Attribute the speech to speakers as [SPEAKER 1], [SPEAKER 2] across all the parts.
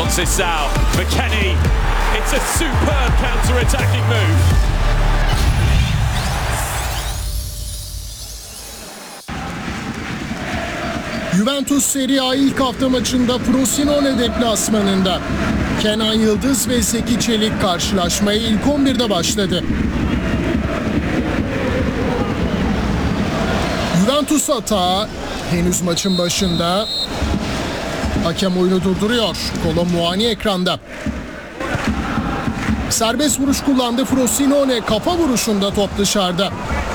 [SPEAKER 1] Conceição for Kenny. It's a superb counter-attacking move.
[SPEAKER 2] Juventus Serie A ilk hafta maçında Frosinone deplasmanında. Kenan Yıldız ve Zeki Çelik karşılaşmaya ilk 11'de başladı. Juventus hata henüz maçın başında. Hakem oyunu durduruyor. Kolo Muani ekranda. Serbest vuruş kullandı Frosinone, kafa vuruşunda top dışarıda.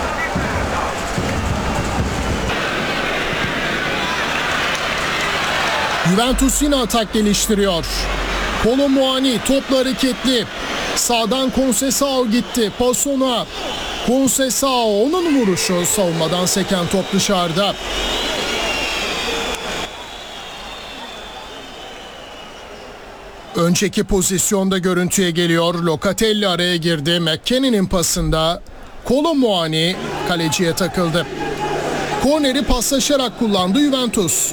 [SPEAKER 2] Juventus yine atak geliştiriyor. Kolo Muani topla hareketli. Sağdan Conceição gitti. Pasona. Conceição, onun vuruşu, savunmadan seken top dışarıda. Önceki pozisyonda görüntüye geliyor. Locatelli araya girdi. McKennie'nin pasında Kolo Muani kaleciye takıldı. Korneri paslaşarak kullandı Juventus.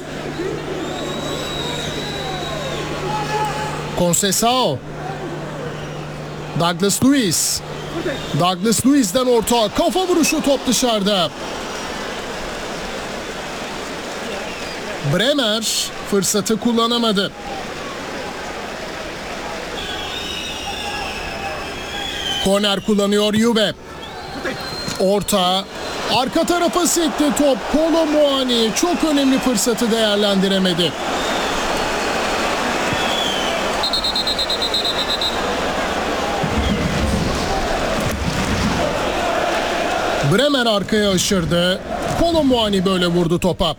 [SPEAKER 2] Conceição. Douglas Luiz. Douglas Luiz'den orta, kafa vuruşu, top dışarıda. Bremer fırsatı kullanamadı. Korner kullanıyor Juve. Orta, arka tarafa sekti top. Kolo Muani çok önemli fırsatı değerlendiremedi. Bremer arkaya aşırdı. Kolo Muani böyle vurdu topa.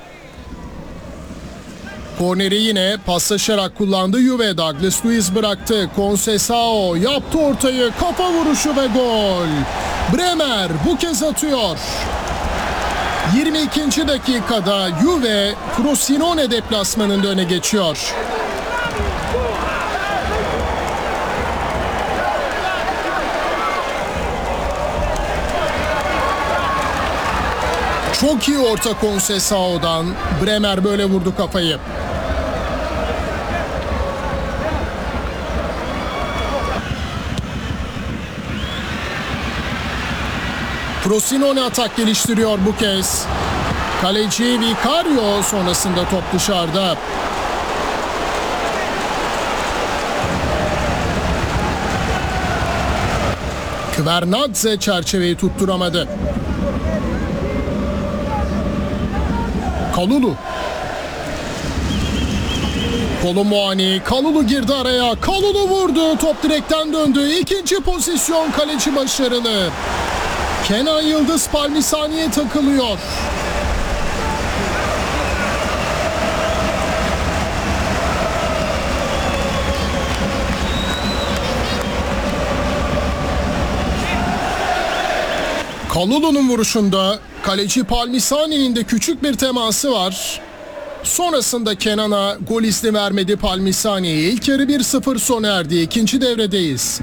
[SPEAKER 2] Korneri yine paslaşarak kullandı Juve. Douglas Luiz bıraktı. Conceição yaptı ortayı. Kafa vuruşu ve gol. Bremer bu kez atıyor. 22. dakikada Juve Frosinone deplasmanında öne geçiyor. Çok iyi orta Conceição'dan. Bremer böyle vurdu kafayı. Frosinone atak geliştiriyor bu kez. Kaleci Vicario, sonrasında top dışarıda. Kvernadze çerçeveyi tutturamadı. Kalulu. Kolo Muani. Kalulu girdi araya. Kalulu vurdu. Top direkten döndü. İkinci pozisyon, kaleci başarılı. Kenan Yıldız Palmisani'ye takılıyor. Kalulu'nun vuruşunda kaleci Palmisani'nin de küçük bir teması var. Sonrasında Kenan'a gol izni vermedi Palmisani. İlk yarı 1-0 sona erdi. İkinci devredeyiz.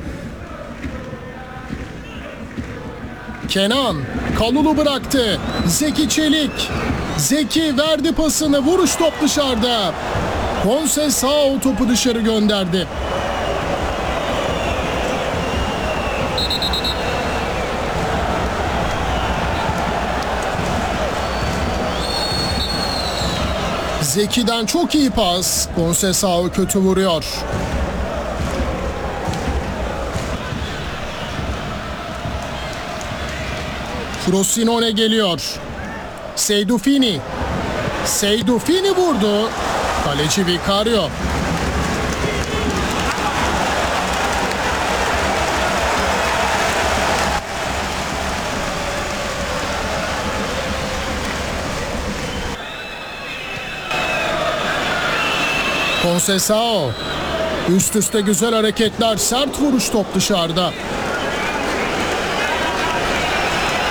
[SPEAKER 2] Kenan, Kalulu bıraktı. Zeki Çelik. Zeki verdi pasını. Vuruş, top dışarıda. Conceição topu dışarı gönderdi. Zeki'den çok iyi pas. Conceição kötü vuruyor. Frosinone geliyor. Seydufini. Seydufini vurdu. Kaleci Vicario. Conceição. Üst üste güzel hareketler. Sert vuruş, top dışarıda.